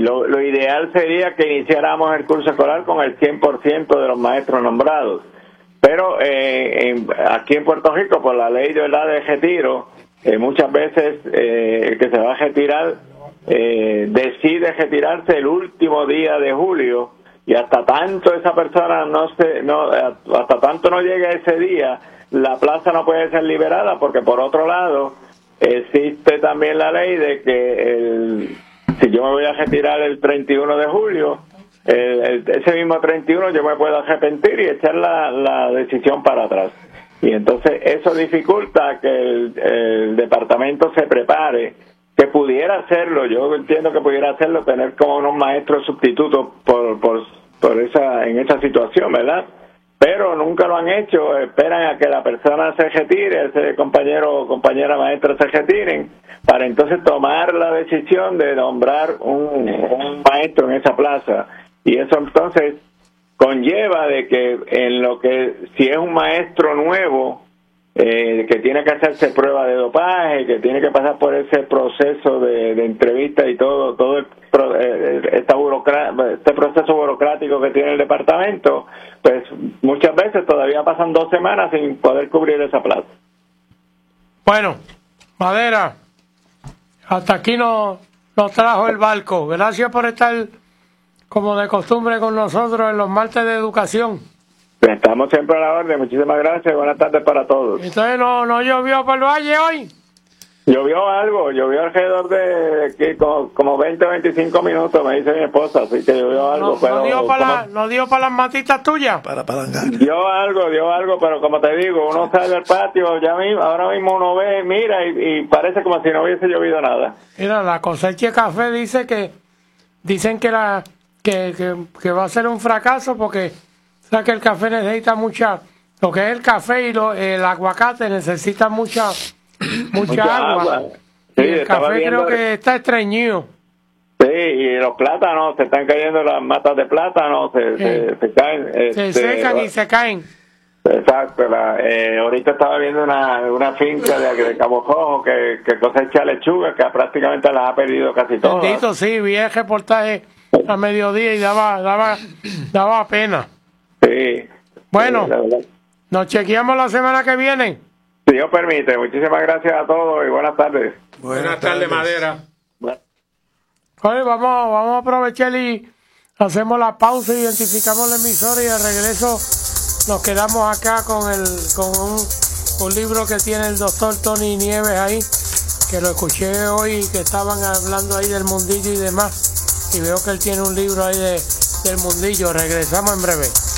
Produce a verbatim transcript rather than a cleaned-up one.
lo, lo ideal sería que iniciáramos el curso escolar con el cien por ciento de los maestros nombrados. Pero eh, en, aquí en Puerto Rico, por la ley de verdad de retiro, eh, muchas veces eh, el que se va a retirar eh, decide retirarse el último día de julio, y hasta tanto esa persona no se, no, hasta tanto no llegue ese día, la plaza no puede ser liberada, porque por otro lado existe también la ley de que el, si yo me voy a retirar el treinta y uno de julio, el, el, ese mismo treinta y uno yo me puedo arrepentir y echar la, la decisión para atrás. Y entonces eso dificulta que el, el departamento se prepare, que pudiera hacerlo, yo entiendo que pudiera hacerlo, tener como unos maestros sustitutos por, por, por esa, en esa situación, ¿verdad? Pero nunca lo han hecho, esperan a que la persona se retire, ese compañero o compañera maestra se retiren, para entonces tomar la decisión de nombrar un, un maestro en esa plaza. Y eso entonces conlleva de que en lo que, si es un maestro nuevo, eh, que tiene que hacerse prueba de dopaje, que tiene que pasar por ese proceso de, de entrevista y todo, todo el, eh, esta burocra- este proceso burocrático que tiene el departamento, pues muchas veces todavía pasan dos semanas sin poder cubrir esa plaza. Bueno, Madera, hasta aquí nos, nos trajo el barco. Gracias por estar como de costumbre con nosotros en los martes de educación. Estamos siempre a la orden. Muchísimas gracias. Buenas tardes para todos. Entonces, ¿no, no llovió por el valle hoy? Llovió algo. Llovió alrededor de que como, como veinte o veinticinco minutos, me dice mi esposa. Así que llovió algo. ¿No, pero, no dio para como, la, ¿no dio para las matitas tuyas? Para palangar. Dio algo, dio algo, pero como te digo, uno sale al patio, ya mismo, ahora mismo uno ve, mira, y, y parece como si no hubiese llovido nada. Mira, la cosecha de café dice que, dicen que la... Que, que, que va a ser un fracaso porque o sea que el café necesita mucha, lo que es el café y lo, el aguacate necesita mucha mucha, Mucha agua, agua. y Sí, el estaba café viendo- creo que está estreñido. Sí, y los plátanos, se están cayendo las matas de plátano, se, Sí. se, se caen. Se este, secan y se caen. Exacto, la, eh, ahorita estaba viendo una, una finca de, de Cabo Rojo que, que cosecha lechuga, que prácticamente las ha perdido casi todas. Bendito, sí, vi el reportaje a mediodía y daba daba daba pena. Sí. Bueno, Sí, la verdad. nos chequeamos la semana que viene. Si Dios permite. Muchísimas gracias a todos y buenas tardes. Buenas tardes, Madera. Oye, vamos, vamos a aprovechar y hacemos la pausa, identificamos la emisora y al regreso nos quedamos acá con el con un, un libro que tiene el doctor Tony Nieves ahí, que lo escuché hoy, que estaban hablando ahí del mundillo y demás, y veo que él tiene un libro ahí de, del mundillo. Regresamos en breve.